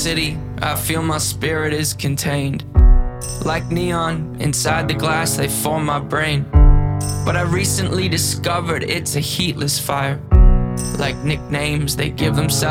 city, I feel my spirit is contained. Like neon, inside the glass they form my brain. But I recently discovered it's a heatless fire. Like nicknames, they give themselves